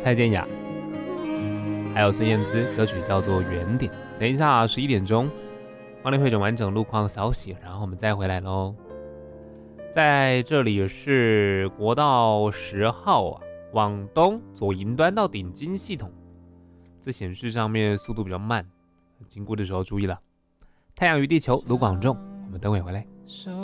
蔡健雅，还有孙燕姿，歌曲叫做《原点》。等一下11点钟，帮你汇整完整路况消息，然后我们再回来咯。在这里是国道10号啊，往东左营端到顶金系统，这显示上面速度比较慢，经过的时候注意了。太阳与地球，卢广仲，我们等会回来。